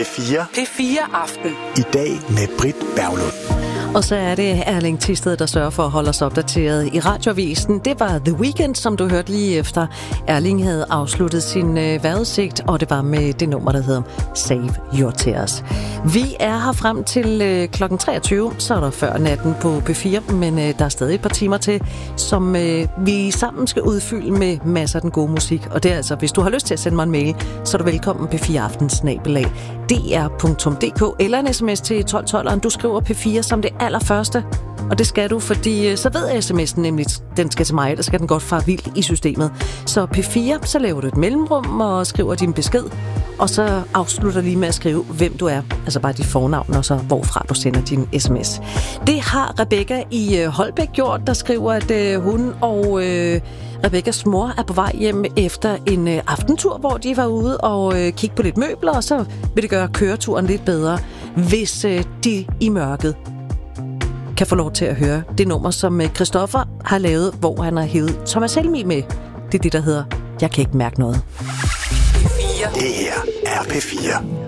P4. P4 Aften. I dag med Britt Berglund. Og så er det Erling Thisted, der sørger for at holde os opdateret i radioavisen. Det var The Weeknd, som du hørte lige efter. Erling havde afsluttet sin vejrudsigt, og det var med det nummer, der hedder Save Your Tears. Vi er her frem til klokken 23, så er der før natten på P4, men der er stadig et par timer til, som vi sammen skal udfylde med masser af den gode musik. Og det er altså, hvis du har lyst til at sende mig en mail, så er du velkommen p4aften@dr.dk eller en sms til 1212'eren. Du skriver P4 som det allerførste, og det skal du, fordi så ved sms'en nemlig, den skal til mig, eller skal den godt fare vildt i systemet. Så P4, så laver du et mellemrum og skriver din besked, og så afslutter lige med at skrive, hvem du er, altså bare dit fornavn, og så hvorfra du sender din sms. Det har Rebecca i Holbæk gjort, der skriver, at hun og Rebekkas mor er på vej hjem efter en aftentur, hvor de var ude og kigge på lidt møbler, og så vil det gøre køreturen lidt bedre, hvis de i mørket kan få lov til at høre det nummer, som Christoffer har lavet, hvor han har hævet Thomas Helmig med. Det er det, der hedder Jeg kan ikke mærke noget. Det her er P4.